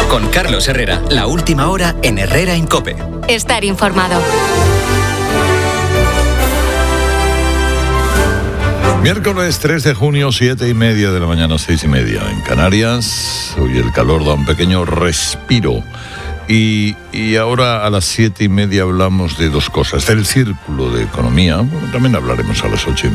Con Carlos Herrera, la última hora en Herrera en COPE. Estar informado. Miércoles 3 de junio, 7:30 de la mañana, 6:30 en Canarias. Hoy el calor da un pequeño respiro. Y ahora a las 7:30 hablamos de dos cosas. Del círculo de economía, bueno, también hablaremos a las 8:30.